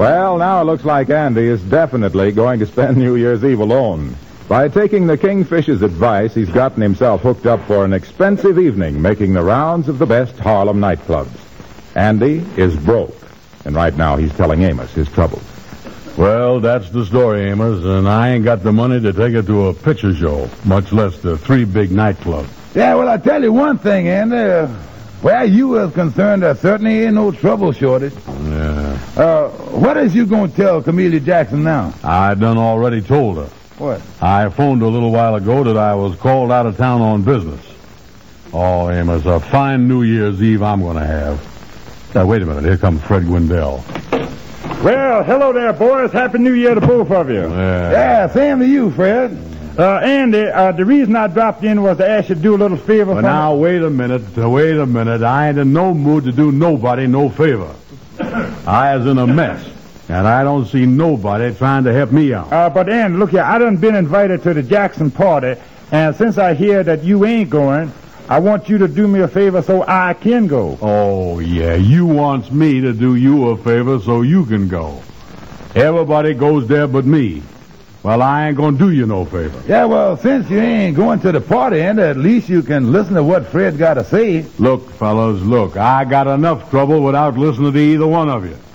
Well, now it looks like Andy is definitely going to spend New Year's Eve alone. By taking the Kingfish's advice, he's gotten himself hooked up for an expensive evening, making the rounds of the best Harlem nightclubs. Andy is broke, and right now he's telling Amos his troubles. Well, that's the story, Amos, and I ain't got the money to take it to a picture show, much less the 3 big nightclubs. Yeah, well, I tell you one thing, Andy. Where you is concerned, there certainly ain't no trouble shortage. Yeah. What is you going to tell Camellia Jackson now? I done already told her. What? I phoned her a little while ago that I was called out of town on business. Oh, Amos, a fine New Year's Eve I'm going to have. Now, wait a minute. Here comes Fred Gwendell. Well, hello there, boys. Happy New Year to both of you. Yeah, same to you, Fred. Andy, the reason I dropped in was to ask you to do a little favor for me. Now, wait a minute. I ain't in no mood to do nobody no favor. I is in a mess, and I don't see nobody trying to help me out. But Andy, look here, I done been invited to the Jackson party, and since I hear that you ain't going, I want you to do me a favor so I can go. Oh, yeah, you wants me to do you a favor so you can go. Everybody goes there but me. Well, I ain't gonna do you no favor. Yeah, well, since you ain't going to the party, Andy, at least you can listen to what Fred got to say. Look, fellas, I got enough trouble without listening to either one of you.